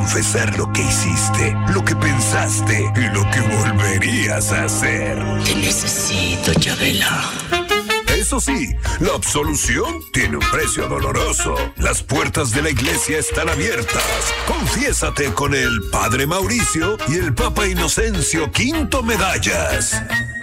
confesar lo que hiciste, lo que pensaste y lo que volverías a hacer. Te necesito, Chabela. Eso sí, la absolución tiene un precio doloroso. Las puertas de la iglesia están abiertas. Confiésate con el Padre Mauricio y el Papa Inocencio Quinto Medallas.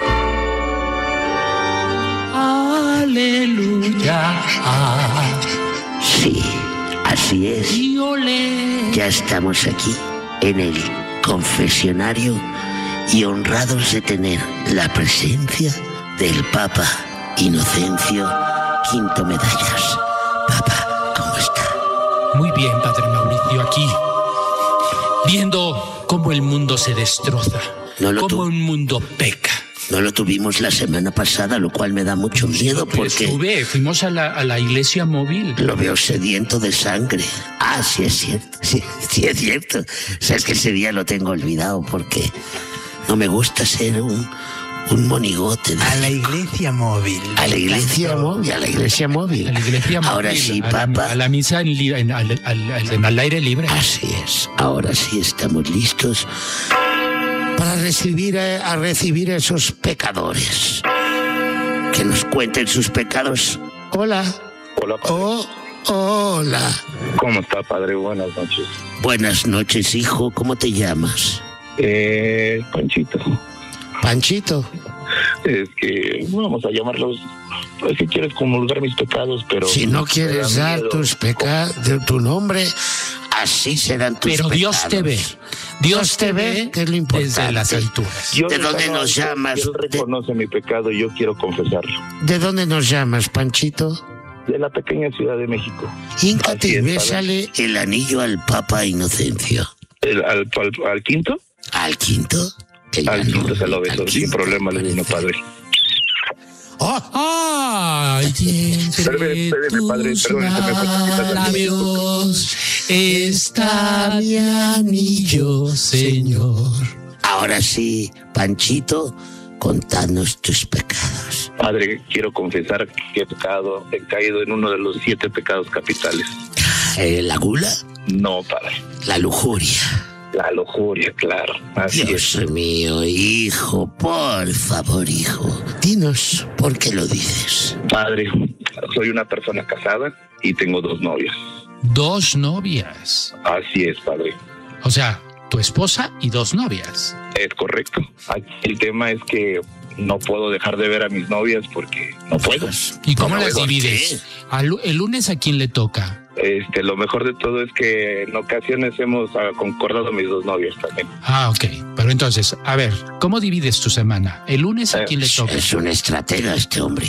Aleluya. Sí, así es. Y olé. Ya estamos aquí, en el confesionario, y honrados de tener la presencia del Papa Inocencio Quinto Medallas. Papa, ¿cómo está? Muy bien, Padre Mauricio, aquí, viendo cómo el mundo se destroza, cómo un mundo peca. No lo tuvimos la semana pasada, lo cual me da mucho miedo porque... Fuimos a la iglesia móvil. Lo veo sediento de sangre. Ah, sí es cierto, sí es cierto. O sea, es que ese día lo tengo olvidado porque no me gusta ser un monigote. A la iglesia móvil. A la iglesia móvil, a la iglesia móvil. A la iglesia móvil. Ahora sí, Papa. A la misa al aire libre. Así es. Ahora sí estamos listos para recibir a esos pecadores. Que nos cuenten sus pecados. Hola. Hola, padre. Hola. ¿Cómo está, padre? Buenas noches. Buenas noches, hijo. ¿Cómo te llamas? Panchito. Panchito. Es que vamos a llamarlos. Es que quieres comulgar mis pecados, pero... Si no quieres dar tus pecados, tu nombre, así serán tus pecados. Pero Dios te ve. Dios te ve, que es lo importante. Desde las alturas. ¿De dónde nos llamas? Él reconoce mi pecado y yo quiero confesarlo. ¿De dónde nos llamas, Panchito? De la pequeña Ciudad de México. Híncate y bésale el anillo al Papa Inocencio. ¿Al quinto? ¿Al quinto? Al quinto se lo beso, sin problema, le digo, padre. Espérame, padre, perdón, labios está mi anillo, Señor. Ahora sí, Panchito, contanos tus pecados. Padre, quiero confesar que he caído en uno de los 7 pecados capitales. ¿La gula? No, padre. La lujuria. La lujuria, claro. Así Dios es. mío, hijo, por favor, hijo. Dinos, ¿por qué lo dices? Padre, soy una persona casada y tengo 2 novias. 2 novias. Así es, padre. O sea, tu esposa y 2 novias. Es correcto. Aquí el tema es que no puedo dejar de ver a mis novias porque no puedo. ¿Y cómo No las puedo. divides? ¿El lunes a quién le toca? Lo mejor de todo es que en ocasiones hemos concordado mis 2 novias también. Ah, ok. Pero entonces, a ver, ¿cómo divides tu semana? ¿El lunes a quién le toca? Es un estratega este hombre.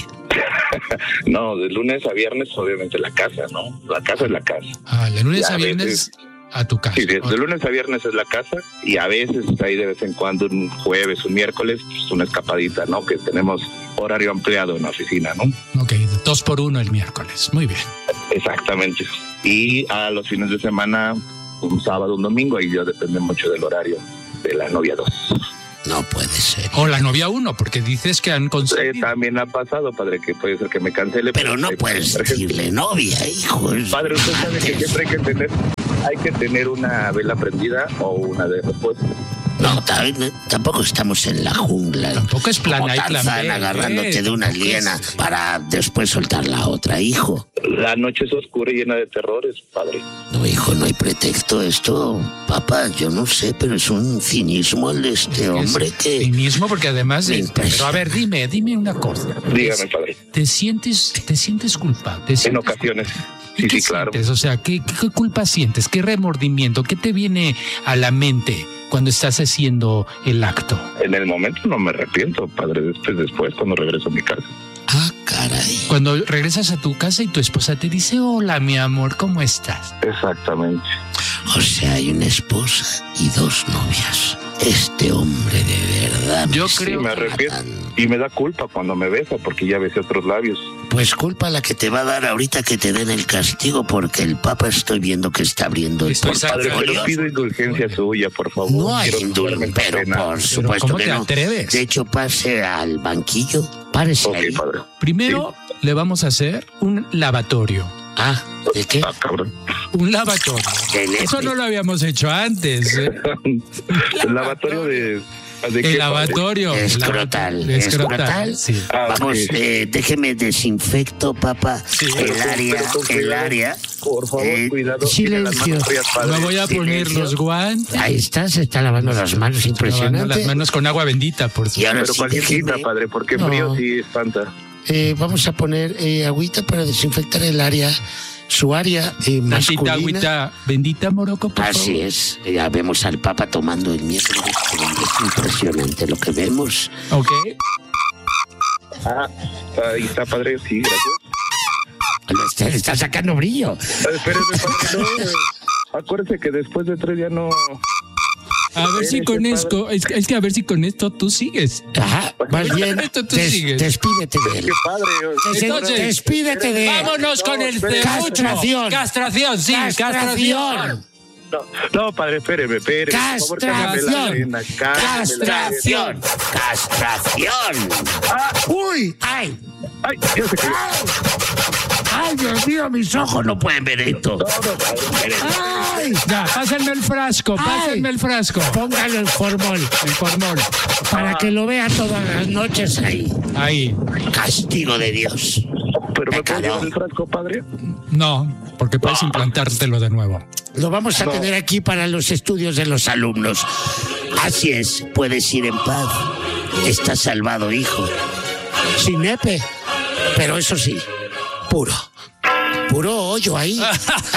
No, de lunes a viernes obviamente la casa, ¿no? La casa es la casa. Ah, de lunes Y a viernes veces- a tu casa. Sí, de lunes a viernes es la casa y a veces ahí de vez en cuando un jueves, un miércoles, pues una escapadita, ¿no? Que tenemos horario ampliado en la oficina, ¿no? Ok, 2 por 1 el miércoles. Muy bien. Exactamente. Y a los fines de semana, un sábado, un domingo, ahí ya depende mucho del horario de la novia 2. No puede ser. O la novia 1, porque dices que han conseguido. También ha pasado, padre, que puede ser que me cancele. Pero no puedes decirle novia, hijo. Padre, usted sabe que siempre hay que tener una vela prendida o una de repuesto. No, tampoco estamos en la jungla. Tampoco es plan como A y plan Tarzán B, agarrándote de una tampoco liana es. para después soltar la otra, hijo. La noche es oscura y llena de terrores, padre. No, hijo, no hay pretexto. Esto, papá, yo no sé, pero es un cinismo el de este hombre que... Cinismo, porque además... Me impresiona. Pero a ver, dime una cosa. Dígame, padre. ¿Te sientes culpable? En ocasiones. ¿Y qué Sí, claro. sientes? O sea, ¿qué culpa sientes? ¿Qué remordimiento? ¿Qué te viene a la mente cuando estás haciendo el acto? En el momento no me arrepiento, padre. Después cuando regreso a mi casa. Ah, caray. Cuando regresas a tu casa y tu esposa te dice, hola, mi amor, ¿cómo estás? Exactamente. O sea, hay una esposa y 2 novias. Este hombre de verdad Yo está creo Me arrepiento. matando. Y me da culpa cuando me besa porque ya besé otros labios. Pues culpa la que te va a dar ahorita que te den el castigo, porque el Papa estoy viendo que está abriendo el Estoy Padre, portafolio. pero pido indulgencia suya, por favor. No hay Quiero quitarme esta pero pena. por supuesto ¿cómo que te no. atreves? De hecho, pase al banquillo, párese Ok, ahí. padre. Primero le vamos a hacer un lavatorio. Ah, ¿de qué? Ah, cabrón. Un lavatorio. Eso no lo habíamos hecho antes. El lavatorio de el lavatorio. Escrotal. Sí. Vamos, déjeme desinfecto, papá, el área. Por favor, cuidado. Silencio. Me voy a poner los guantes. Ahí está, se está lavando las manos, impresionante. Lavando las manos con agua bendita, por Y ahora Pero sí, cualquier padre, porque frío No. sí espanta. Vamos a poner agüita para desinfectar el área, su área Tantita masculina. agüita bendita, Morocco, por Así favor. es, ya vemos al Papa tomando el miércoles. Es impresionante lo que vemos. Ok. Ahí está, padre, sí, gracias. Está sacando brillo. Espéreme, padre, no. Acuérdese que después de 3 ya no... A ver si con esto, es que a ver si con esto tú sigues. Ajá, más bien, Esto tú sigues. despídete de él. Qué padre. Entonces, Despídete de él. Vámonos con el Castración. Castración, sí, castración. No, padre, espéreme. Por favor, cámbiame la arena, Castración. Castración. ¡Uy! ¡Ay! Ay, ya se cayó. ¡Ay, Dios mío! Mis ojos no pueden ver esto. ¡Ay! Ya, pásenme el frasco, pásenme el frasco. Póngalo en formol. El formol. Para que lo vea todas las noches ahí. Ahí. Castigo de Dios. ¿Pero me puedo Pecado. llevar el frasco, padre? No, porque puedes implantártelo de nuevo. Lo vamos a tener aquí para los estudios de los alumnos. Así es, puedes ir en paz. Estás salvado, hijo. Sin nepe, pero eso sí, puro. Puro hoyo ahí.